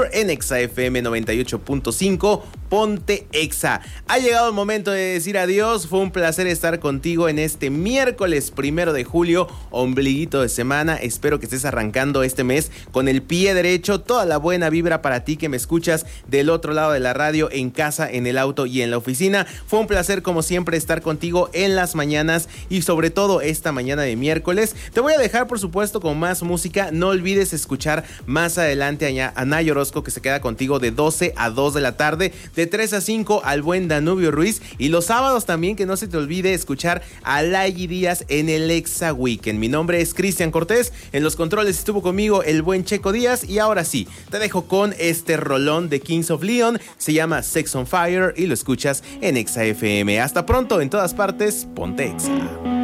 Future en Exa FM 98.5. Ponte Exa. Ha llegado el momento de decir adiós. Fue un placer estar contigo en este miércoles 1 de julio, ombliguito de semana. Espero que estés arrancando este mes con el pie derecho. Toda la buena vibra para ti que me escuchas del otro lado de la radio, en casa, en el auto y en la oficina. Fue un placer como siempre estar contigo en las mañanas y sobre todo esta mañana de miércoles. Te voy a dejar por supuesto con más música. No olvides escuchar más adelante a Nay Orozco, que se queda contigo de 12 a 2 de la tarde, de 3 a 5 al buen Danubio Ruiz, y los sábados también que no se te olvide escuchar a Layi Díaz en el Exa Weekend. Mi nombre es Cristian Cortés, en los controles estuvo conmigo el buen Checo Díaz, y ahora sí, te dejo con este rolón de Kings of Leon, se llama Sex on Fire y lo escuchas en Exa FM. Hasta pronto en todas partes, ponte Exa.